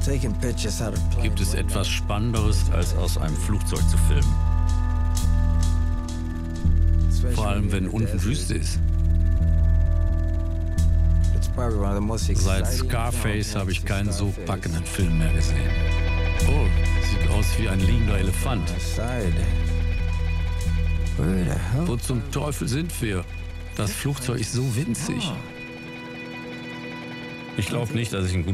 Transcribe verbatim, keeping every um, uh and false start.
Gibt es etwas Spannenderes, als aus einem Flugzeug zu filmen? Vor allem, wenn unten Wüste ist. Seit Scarface habe ich keinen so packenden Film mehr gesehen. Oh, sieht aus wie ein liegender Elefant. Wo zum Teufel sind wir? Das Flugzeug ist so winzig. Ich glaube nicht, dass ich ein